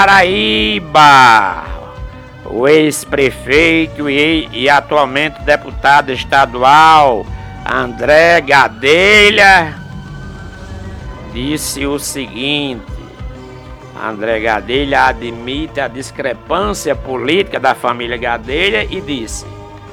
Paraíba, o ex-prefeito e atualmente deputado estadual André Gadelha disse o seguinte: André Gadelha admite a discrepância política da família Gadelha e disse: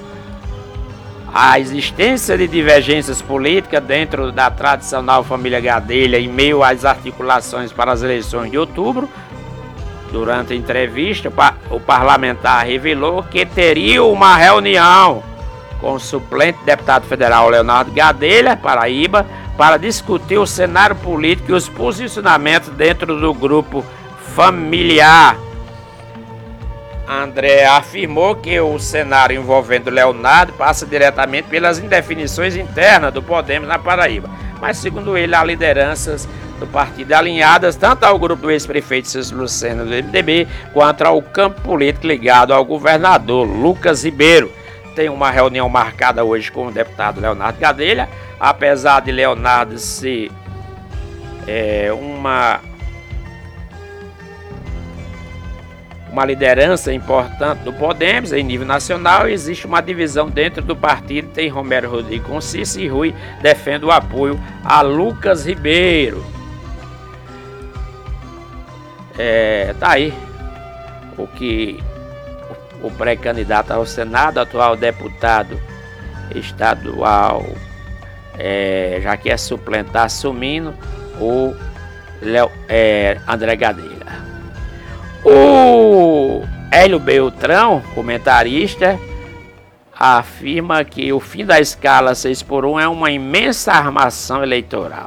a existência de divergências políticas dentro da tradicional família Gadelha em meio às articulações para as eleições de outubro. Durante a entrevista, o parlamentar revelou que teria uma reunião com o suplente deputado federal Leonardo Gadelha, Paraíba, para discutir o cenário político e os posicionamentos dentro do grupo familiar. André afirmou que o cenário envolvendo Leonardo passa diretamente pelas indefinições internas do Podemos na Paraíba, mas segundo ele, há lideranças do partido alinhadas tanto ao grupo do ex-prefeito Cícero Lucena do MDB quanto ao campo político ligado ao governador Lucas Ribeiro. Tem uma reunião marcada hoje com o deputado Leonardo Gadelha, apesar de Leonardo ser uma liderança importante do Podemos em nível nacional, existe uma divisão dentro do partido. Tem Romero Rodrigues com Cícero e Rui defende o apoio a Lucas Ribeiro. Tá aí o que o pré-candidato ao Senado, atual deputado estadual, já que é suplente, está assumindo o André Gadelha. O Hélio Beltrão, comentarista, afirma que o fim da escala 6x1 é uma imensa armação eleitoral.